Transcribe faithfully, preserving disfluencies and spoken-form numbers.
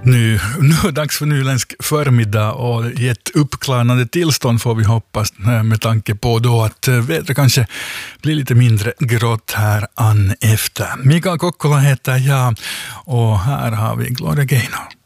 Nu, nu är det dags för nyländsk förmiddag och i ett uppklarnande tillstånd får vi hoppas med tanke på då att vädret kanske blir lite mindre grått här an efter. Mikael Kokkola heter jag och här har vi Gloria Gaynor.